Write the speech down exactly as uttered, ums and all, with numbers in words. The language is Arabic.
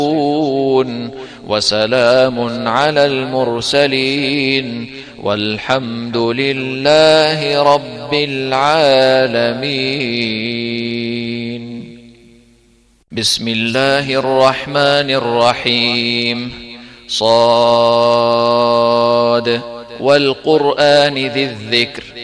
يصفون وسلام على المرسلين والحمد لله رب العالمين. بسم الله الرحمن الرحيم. صاد والقرآن ذي الذكر